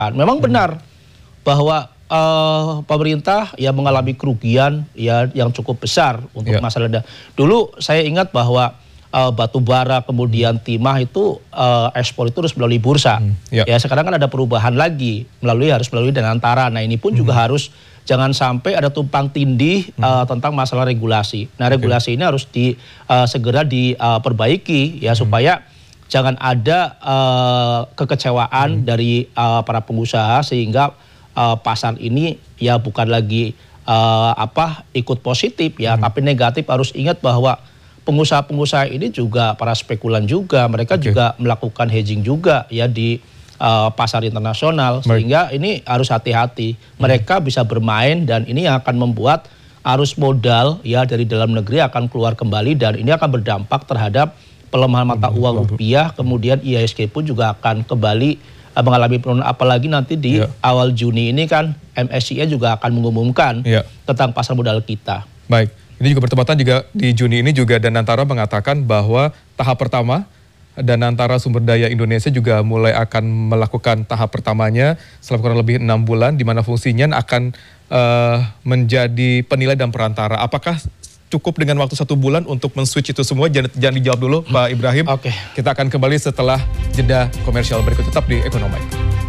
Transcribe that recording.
Memang benar bahwa pemerintah ya mengalami kerugian ya yang cukup besar untuk masalah. Dulu saya ingat bahwa batu bara kemudian timah itu ekspor itu harus melalui bursa. Ya sekarang kan ada perubahan lagi harus melalui Danantara. Nah ini pun juga harus jangan sampai ada tumpang tindih tentang masalah regulasi. Nah regulasi ini harus segera diperbaiki ya supaya jangan ada kekecewaan dari para pengusaha sehingga pasar ini ya bukan lagi ikut positif ya, tapi negatif. Harus ingat bahwa pengusaha-pengusaha ini juga para spekulan juga, mereka juga melakukan hedging juga ya di pasar internasional, sehingga ini harus hati-hati. Mereka bisa bermain dan ini yang akan membuat arus modal ya dari dalam negeri akan keluar kembali dan ini akan berdampak terhadap pelemahan mata uang rupiah, kemudian IHSG pun juga akan kembali mengalami penurunan, apalagi nanti di awal Juni ini kan MSCI juga akan mengumumkan tentang pasar modal kita. Baik, ini juga bertepatan juga di Juni ini juga Danantara mengatakan bahwa tahap pertama Danantara Sumber Daya Indonesia juga mulai akan melakukan tahap pertamanya setelah kurang lebih 6 bulan, di mana fungsinya akan menjadi penilai dan perantara. Apakah cukup dengan waktu 1 bulan untuk men-switch itu semua? Jangan dijawab dulu Pak Ibrahim. Kita akan kembali setelah jeda komersial berikut, tetap di Ekonomi.